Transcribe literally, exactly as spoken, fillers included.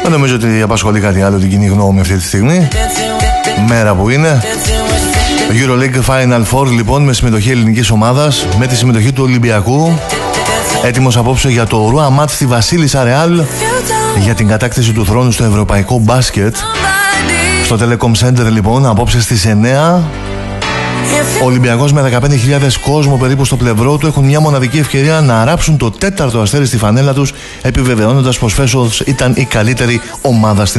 Δεν νομίζω ότι απασχολεί κάτι άλλο την κοινή γνώμη αυτή τη στιγμή. Μέρα που είναι. Euroleague Final Four λοιπόν, με συμμετοχή ελληνικής ομάδας, με τη συμμετοχή του Ολυμπιακού. Έτοιμος απόψε για το Ρούα Μάτ στη Βασίλισσα Ρεάλ για την κατάκτηση του θρόνου στο ευρωπαϊκό μπάσκετ. Στο Telecom Center λοιπόν, απόψε στις εννιά. Ο Ολυμπιακός με δεκαπέντε χιλιάδες κόσμο περίπου στο πλευρό του έχουν μια μοναδική ευκαιρία να ράψουν το τέταρτο αστέρι στη φανέλα τους, επιβεβαιώνοντας πως φέτος ήταν η καλύτερη ομάδα στην